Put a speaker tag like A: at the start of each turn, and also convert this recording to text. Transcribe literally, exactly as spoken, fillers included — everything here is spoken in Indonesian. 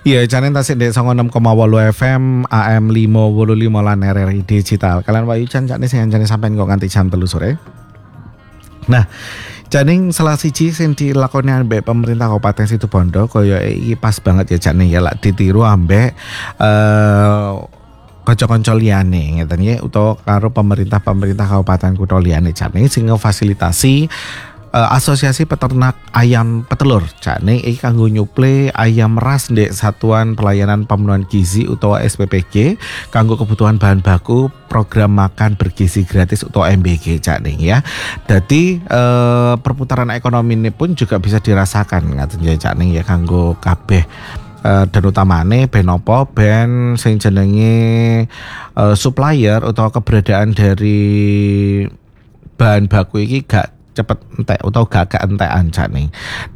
A: Iya, jane tasik ndek sanga enam koma wolu F M A M lima wolu lima lan R R I digital. Kalian Wayu Chan jane sing jane sampean kok nganti jam telu sore. Nah, janing salah siji sing dilakoni ambek pemerintah Kabupaten Situbondo kaya iki pas banget ya jane ya lak ditiru ambek eh kanca-kanca liyane ngeten ya utawa karo pemerintah-pemerintah kabupaten kutha liyane jane sing ngefasilitasi uh, asosiasi peternak ayam petelur jane iki kanggo nyuple ayam ras ndek Satuan Pelayanan Pemenuhan Gizi utawa S P P G kanggo kebutuhan bahan baku program makan bergizi gratis utawa M B G jane ya. Dadi uh, perputaran ekonomi ini pun juga bisa dirasakan ngaten ya jane ya kanggo kabeh. Uh, dan utamane ben apa ben sing jenenge uh, supplier atau keberadaan dari bahan baku iki gak cepet entek utawa gak gak entekan jane.